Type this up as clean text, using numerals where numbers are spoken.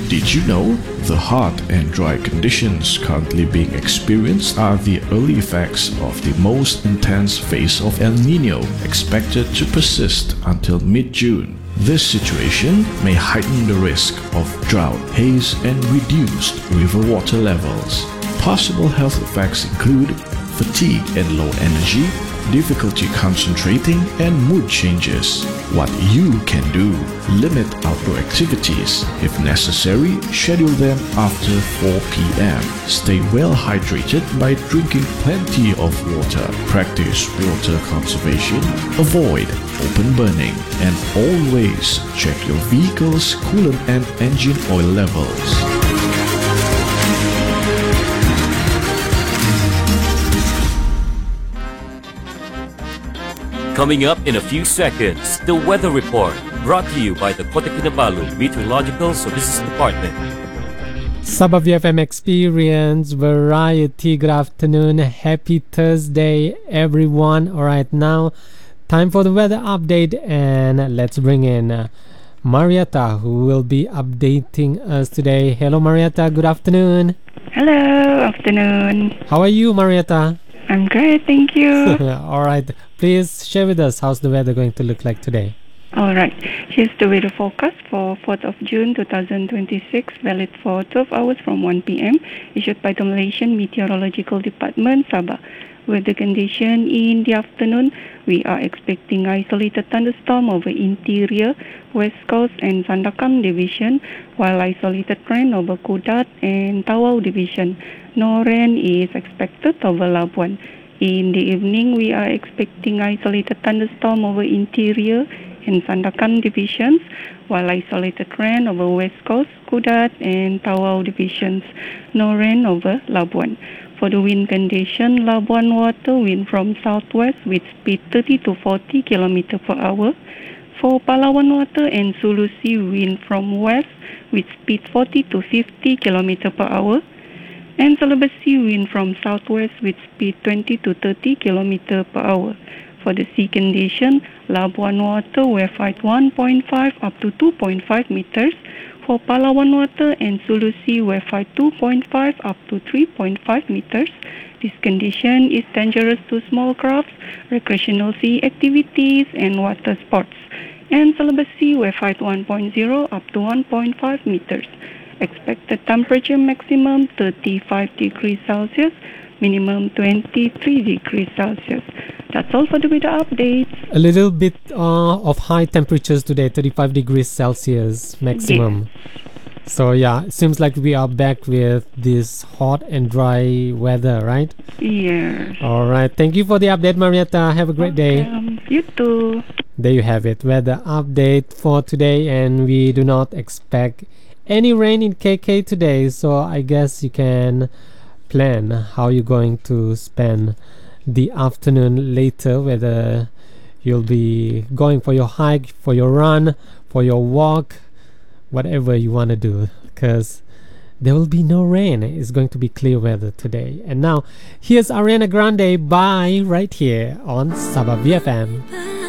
Did you know the hot and dry conditions currently being experienced are the early effects of the most intense phase of El Niño, expected to persist until mid-June? This situation may heighten the risk of drought, haze, and reduced river water levels. Possible health effects include fatigue and low energy, difficulty concentrating, and mood changes. What you can do: limit outdoor activities. If necessary, schedule them after 4 p.m. Stay well hydrated by drinking plenty of water. Practice water conservation. Avoid open burning. And always check your vehicle's coolant and engine oil levels. Coming up in a few seconds, the weather report brought to you by the Kota Kinabalu Meteorological Services Department. Sabah VFM Experience Variety. Good afternoon. Happy Thursday, everyone. All right, now time for the weather update, and let's bring in Marietta, who will be updating us today. Hello, Marietta. Good afternoon. Hello, afternoon. How are you, Marietta? I'm great, thank you. All right. Please share with us how's the weather going to look like today. All right. Here's the weather forecast for 4th of June 2026, valid for 12 hours from 1 p.m., issued by the Malaysian Meteorological Department, Sabah. Weather condition in the afternoon, we are expecting isolated thunderstorm over interior, west coast and Sandakan division, while isolated rain over Kudat and Tawau division. No rain is expected over Labuan. In the evening, we are expecting isolated thunderstorm over interior and Sandakan divisions, while isolated rain over west coast, Kudat and Tawau divisions. No rain over Labuan. For the wind condition, Labuan water wind from southwest with speed 30 to 40 km per hour. For Palawan water and Sulusi, wind from west with speed 40 to 50 km per hour. And Sulawesi, wind from southwest with speed 20 to 30 km per hour. For the sea condition, Labuan water wave height 1.5 up to 2.5 meters. For Palawan water and Sulusi, wave height 2.5 up to 3.5 meters. This condition is dangerous to small crafts, recreational sea activities, and water sports. And Sulawesi, wave height 1.0 up to 1.5 meters. Expected temperature maximum 35 degrees Celsius, minimum 23 degrees Celsius. That's all for the weather updates. A little bit of high temperatures today, 35 degrees Celsius maximum. Yes. So yeah, it seems like we are back with this hot and dry weather, right? Yes. All right. Thank you for the update, Marietta. Have a great day. You too. There you have it, weather update for today, and we do not expect any rain in KK today, so I guess you can plan how you're going to spend the afternoon later, whether you'll be going for your hike, for your run, for your walk, whatever you want to do, because there will be no rain. It's going to be clear weather today. And now here's Ariana Grande, Bye, right here on Sabah VFM.